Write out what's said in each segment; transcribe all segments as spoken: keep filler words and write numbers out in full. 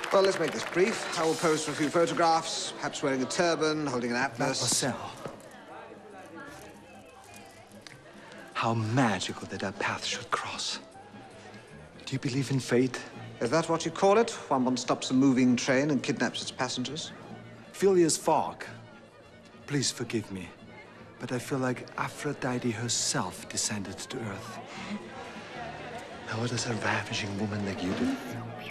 Well, let's make this brief. I will pose for a few photographs, perhaps wearing a turban, holding an atlas. Mademoiselle. How magical that our paths should cross. Do you believe in fate? Is that what you call it? When one stops a moving train and kidnaps its passengers? Phileas Fogg, please forgive me, but I feel like Aphrodite herself descended to Earth. Now, what does a ravishing woman like you do?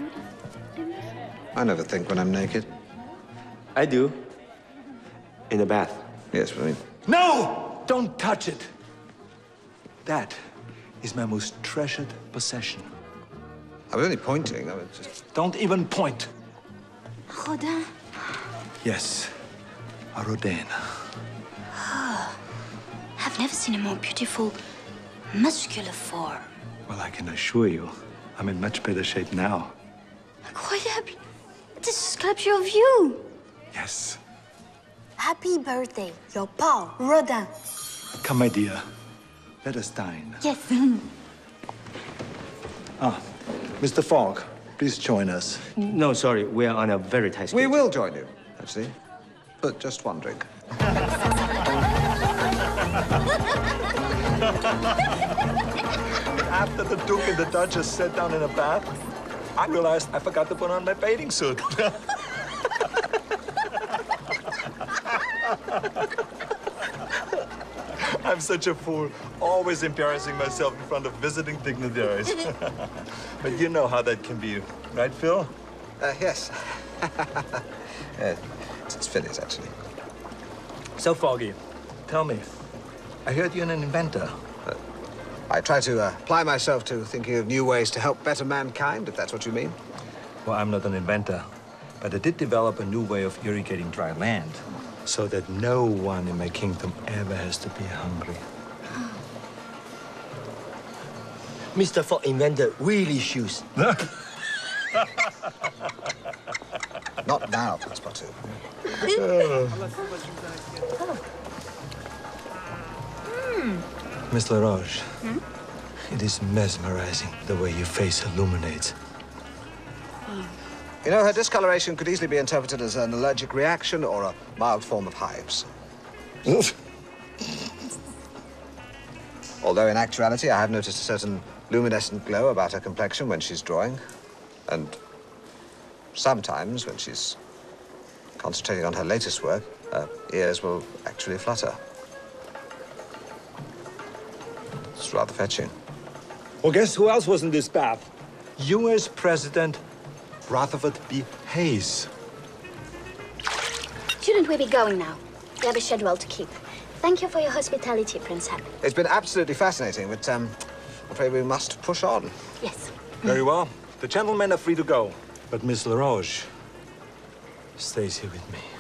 I never think when I'm naked. I do. In the bath. Yes, but I mean... No! Don't touch it! That is my most treasured possession. I was only pointing. I was just... Don't even point. Rodin? Yes, a Rodin. Oh, I've never seen a more beautiful, muscular form. Well, I can assure you, I'm in much better shape now. Incroyable! It is a sculpture of you! Yes. Happy birthday, your pal, Rodin. Come, my dear. Let us dine. Yes. Ah, Mister Fogg, please join us. No, sorry. We are on a very tight schedule. We will join you, actually. But just one drink. After the Duke and the Duchess sat down in a bath, I realized I forgot to put on my bathing suit. I'm such a fool, always embarrassing myself in front of visiting dignitaries. But you know how that can be, right, Phil? Uh, yes. Yeah, it's, it's Phileas, actually. So, Foggy, tell me, I heard you're an inventor. Uh, I try to uh, apply myself to thinking of new ways to help better mankind, if that's what you mean. Well, I'm not an inventor, but I did develop a new way of irrigating dry land so that no one in my kingdom ever has to be hungry. Mister Fogg invented wheelie shoes. Not now, Passepartout. Miss LaRoche, hmm? It is mesmerizing the way your face illuminates. You know, her discoloration could easily be interpreted as an allergic reaction or a mild form of hives. Although in actuality, I have noticed a certain luminescent glow about her complexion when she's drawing. And sometimes when she's concentrating on her latest work, her ears will actually flutter. It's rather fetching. Well, guess who else was in this bath? U S President Rutherford B. Hayes. Shouldn't we be going now? We have a schedule to keep. Thank you for your hospitality, Prince Harry. It's been absolutely fascinating, but um, I'm afraid we must push on. Yes. Very well. The gentlemen are free to go. But Miss LaRoche stays here with me.